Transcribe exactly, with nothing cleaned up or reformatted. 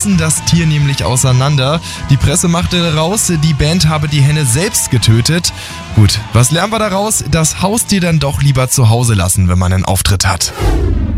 rissen das Tier nämlich auseinander. Die Presse machte raus, die Band habe die Henne selbst getötet. Gut, was lernen wir daraus? Das Haustier dann doch lieber zu Hause lassen, wenn man einen Auftritt hat.